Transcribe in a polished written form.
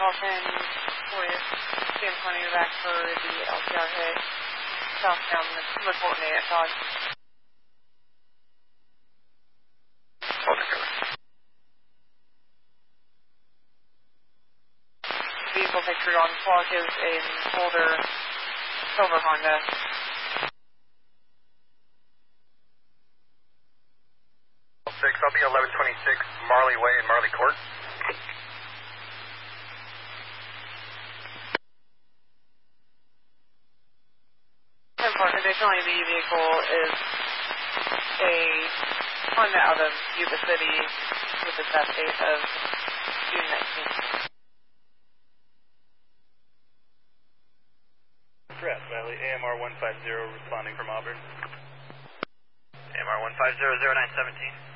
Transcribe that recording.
Falcon with San Antonio back for the LTR hit. Southbound report me at Dodge. Vehicle picture on clock is a older silver Honda. I'll be 1126 Marley Way in Marley Court. Additionally, the vehicle is a Honda out of Yuba City with the best date of June 19th. Grass Valley, AMR 150 responding from Auburn. AMR 150, 0917.